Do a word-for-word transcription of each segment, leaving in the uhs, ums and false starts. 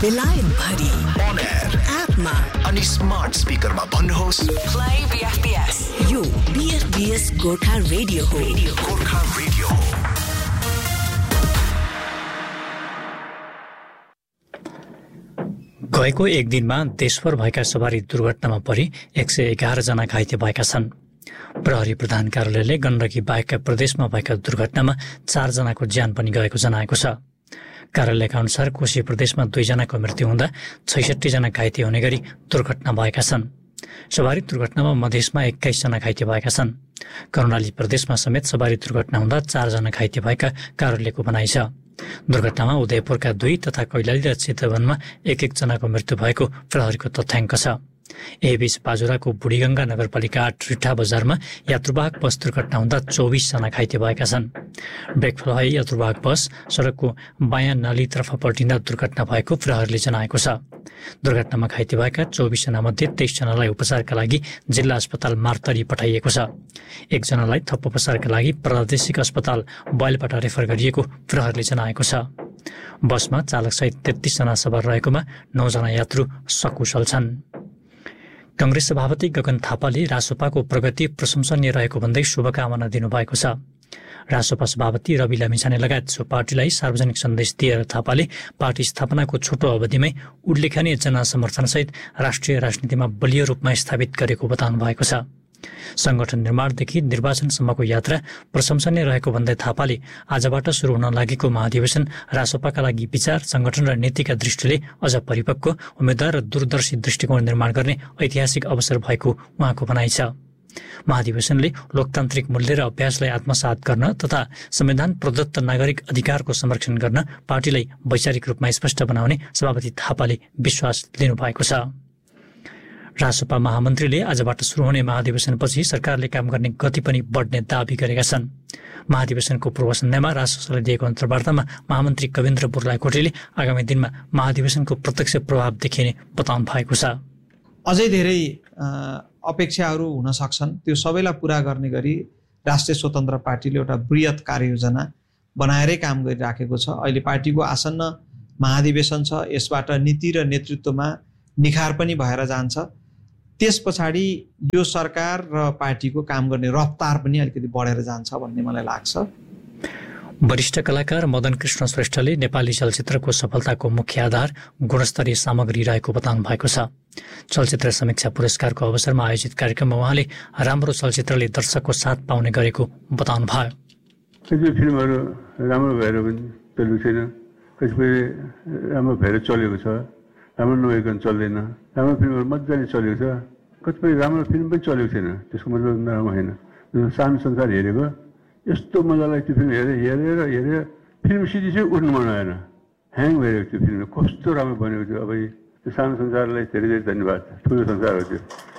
बेलायत भरि on air एपमा अनि स्मार्ट स्पिकरमा भन्नुहोस् प्ले बीएफबीएस। यो बीएफबीएस गोर्खा रेडियो हो। गोर्खा रेडियो हो। गएको एक दिनमा देशभर भएका सवारी दुर्घटनामा परि एक सय एघार जना घाइते भएका छन्। प्रहरी प्रधान कार्यालयले गण्डकी बाहेकका प्रदेशमा भएका दुर्घटनामा चारजनाको ज्यान पनि गएको जनाएको छ। कार्यालयका अनुसार कोशी प्रदेशमा दुईजनाको मृत्यु हुँदा छैसठी जना घाइते हुने गरी दुर्घटना भएका छन्। सवारी दुर्घटनामा मधेसमा एक्काइसजना घाइते भएका छन्। कर्णाली प्रदेशमा समेत सवारी दुर्घटना हुँदा चारजना घाइते भएका कार्यालयको भनाइ छ। दुर्घटनामा उदयपुरका दुई तथा कैलाली र चितवनमा एक एक जनाको मृत्यु भएको प्रहरीको तथ्याङ्क छ। यहीबीच बाजुराको बुढीगङ्गा नगरपालिका आठ रिठा बजारमा यात्रुवाहक बस दुर्घटना हुँदा चौबिसजना घाइते भएका छन्। ब्रेक फेल भई यात्रुवाहक बस सडकको बायाँ नालीतर्फ पल्टिँदा दुर्घटना भएको प्रहरीले जनाएको छ। दुर्घटनामा घाइते भएका चौबिसजना मध्ये तेइसजनालाई उपचारका लागि जिल्ला अस्पताल मार्तरी पठाइएको छ। एकजनालाई थप उपचारका लागि प्रादेशिक अस्पताल बयलबाट रेफर गरिएको प्रहरीले जनाएको छ। बसमा चालकसहित तेत्तीसजना सवार रहेकोमा नौजना यात्रु सकुशल छन्। कांग्रेस सभापति गगन थापाले रासोपाको प्रगति प्रशंसनीय रहेको भन्दै शुभकामना दिनुभएको छ। रासोपा सभापति रवि लामिछाने लगायत सो पार्टीलाई सार्वजनिक सन्देश दिएर थापाले पार्टी स्थापनाको छोटो अवधिमै उल्लेखनीय जनसमर्थनसहित राष्ट्रिय राजनीतिमा बलियो रूपमा स्थापित गरेको बताउनु भएको छ। संगठन निर्माणदेखि निर्वाचनसम्मको यात्रा प्रशंसनीय रहेको भन्दै थापाले आजबाट सुरु हुन लागेको महाधिवेशन रासोपाका लागि विचार, संगठन र नीतिका दृष्टिले अझ परिपक्व, उम्मेद्वार र दूरदर्शी दृष्टिकोण निर्माण गर्ने ऐतिहासिक अवसर भएको उहाँको भनाइ छ। महाधिवेशनले लोकतान्त्रिक मूल्य र अभ्यासलाई आत्मसात गर्न तथा संविधान प्रदत्त नागरिक अधिकारको संरक्षण गर्न पार्टीलाई वैचारिक रूपमा स्पष्ट बनाउने सभापति थापाले विश्वास लिनुभएको छ। रासोपा महामन्त्रीले आजबाट सुरु हुने महाधिवेशनपछि सरकारले काम गर्ने गति पनि बढ्ने दावी गरेका छन्। महाधिवेशनको पूर्व सन्ध्यामा रासोपाले दिएको अन्तर्वार्तामा महामन्त्री कविन्द्र बुर्लाकोटीले आगामी दिनमा महाधिवेशनको प्रत्यक्ष प्रभाव देखिने बताउनु भएको छ। अझै धेरै अपेक्षाहरू हुन सक्छन्, त्यो सबैलाई पुरा गर्ने गरी राष्ट्रिय स्वतन्त्र पार्टीले एउटा बृहत कार्ययोजना बनाएरै काम गरिराखेको छ। अहिले पार्टीको आसन्न महाधिवेशन छ, यसबाट नीति र नेतृत्वमा निखार पनि भएर जान्छ। त्यस पछाडि यो सरकार र पार्टीको काम गर्ने रफ्तार पनि अलिकति बढेर जान्छ भन्ने मलाई लाग्छ। वरिष्ठ कलाकार मदन कृष्ण श्रेष्ठले नेपाली चलचित्रको सफलताको मुख्य आधार गुणस्तरीय सामग्री रहेको बताउनु भएको छ। चलचित्र समीक्षा पुरस्कारको अवसरमा आयोजित कार्यक्रममा उहाँले राम्रो चलचित्रले दर्शकको साथ पाउने गरेको बताउनु भयो। कतिपय फिल्महरू राम्रो भएर पनि चलेको छैन, कतिपय राम्रो भएर चलेको छ, राम्रो नभइकन चल्दैन। राम्रो फिल्महरू मजाले चलेको छ, कतिपय राम्रो फिल्म पनि चलेको छैन, त्यसको मतलब नराम्रो होइन। सानो संसार हेरेको यस्तो मजालाई त्यो फिल्म हेरेर हेरेर हेरेर फिल्म सिधी चाहिँ उठ्नु मन आएन, ह्याङ भइरहेको त्यो फिल्म कस्तो राम्रो बनेको थियो। अब त्यो सानो संसारलाई धेरै धेरै धन्यवाद, ठुलो संसार हो त्यो।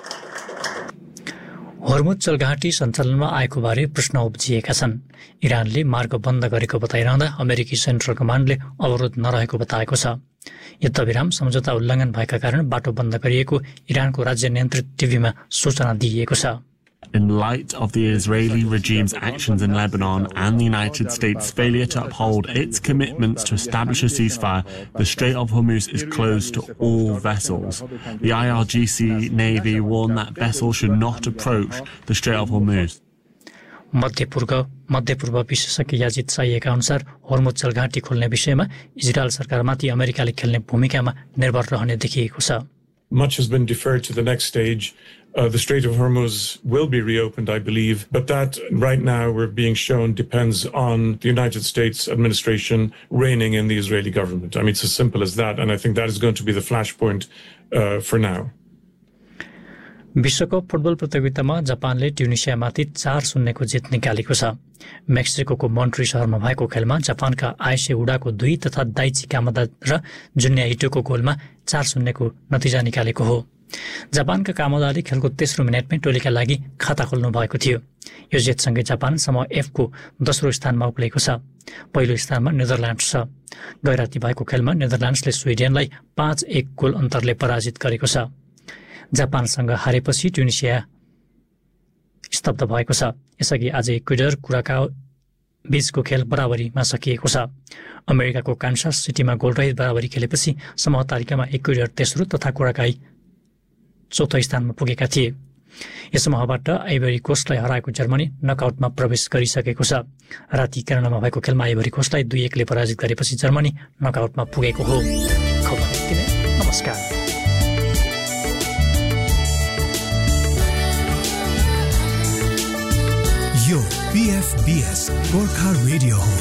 हर्मुज जलघाटी सञ्चालनमा आएको बारे प्रश्न उब्जिएका छन्। इरानले मार्ग बन्द गरेको बताइरहँदा अमेरिकी सेन्ट्रल कमान्डले अवरोध नरहेको बताएको छ। युद्धविराम सम्झौता उल्लङ्घन भएका कारण बाटो बन्द गरिएको इरानको राज्य नियन्त्रित टिभीमा सूचना दिइएको छ। In light of the Israeli regime's actions in Lebanon and the United States' failure to uphold its commitments to establish a ceasefire, the Strait of Hormuz is closed to all vessels. The I R G C Navy warned that vessels should not approach the Strait of Hormuz. मध्यपूर्व मध्यपूर्व विशेषज्ञ याजिद साइएका अनुसार हर्मुज जलघाटी खोल्ने विषयमा Israel सरकारमाथि अमेरिकाले खेल्ने भूमिकामा निर्भर रहने देखिएको छ। Much has been deferred to the next stage. Uh, the Strait of Hormuz will be reopened, I believe, but that right now we're being shown depends on the United States administration reigning in the Israeli government. I mean, it's as simple as that, and I think that is going to be the flashpoint uh, for now. विश्वकप football प्रतियोगितामा जापानले ट्युनिसियामाथि चार शून्यको जित निकालेको छ। मेक्सिकोको मोन्ट्री शहरमा भएको खेलमा जापानका आइसे उडाको दुई तथा दाइची कामादा र जुन्या हिटोको गोलमा चार शून्यको नतिजा निकालेको हो। जापानका कामादाले खेलको तेस्रो मिनटमै टोलीका लागि खाता खोल्नु भएको थियो। यो जितसँगै जापान समूह एफको दोस्रो स्थानमा उक्लेको छ। पहिलो स्थानमा नेदरल्यान्ड्स छ। गैराती भएको खेलमा नेदरल्यान्ड्सले स्विडेनलाई पाँच एक गोल अन्तरले पराजित गरेको छ। जापानसँग हारेपछि ट्युनिसिया स्तब्ध भएको छ। यसअघि आज इक्वेडर, कुराकाओ बीचको खेल बराबरीमा सकिएको छ। अमेरिकाको कान्सास सिटीमा गोलरहित बराबरी खेलेपछि समूह तालिकामा इक्वेडर तेस्रो तथा कोराकाई चौथो स्थानमा पुगेका थिए। यस समूहबाट आइभरी कोस्टलाई हराएको जर्मनी नकआउटमा प्रवेश गरिसकेको छ। राति क्यानाडामा भएको खेलमा आइभरी कोस्टलाई दुई एकले पराजित गरेपछि जर्मनी नकआउटमा पुगेको हो। खबर यति नै। नमस्कार। यो पीएफबीएस गोर्खा रेडियो हो।